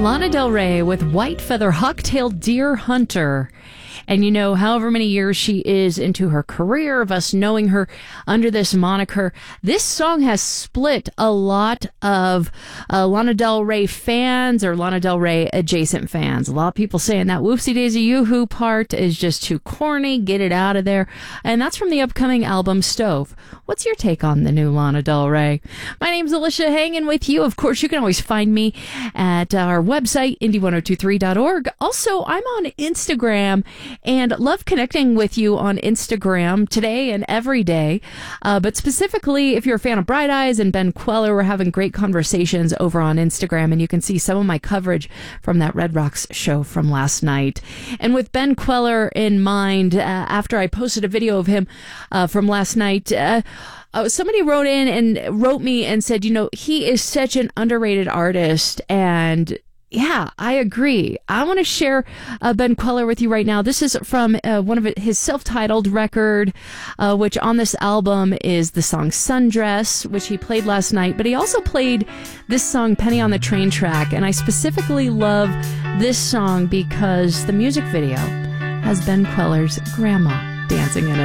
Lana Del Rey with White Feather Hawk-tailed Deer Hunter. And you know, however many years she is into her career, of us knowing her under this moniker, this song has split a lot of Lana Del Rey fans or Lana Del Rey adjacent fans. A lot of people saying that Whoopsie Daisy Yoo-Hoo part is just too corny, get it out of there. And that's from the upcoming album Stove. What's your take on the new Lana Del Rey? My name's Alicia, hanging with you. Of course, you can always find me at our website, indie1023.org. Also, I'm on Instagram and love connecting with you on Instagram today and every day. But specifically, if you're a fan of Bright Eyes and Ben Queller, we're having great conversations over on Instagram, and you can see some of my coverage from that Red Rocks show from last night. And with Ben Queller in mind, after I posted a video of him from last night, somebody wrote me and said, you know, he is such an underrated artist. And yeah, I agree. I want to share Ben Queller with you right now. This is from one of his self-titled record, which on this album is the song Sundress, which he played last night. But he also played this song, Penny on the Train track. And I specifically love this song because the music video has Ben Queller's grandma dancing in it.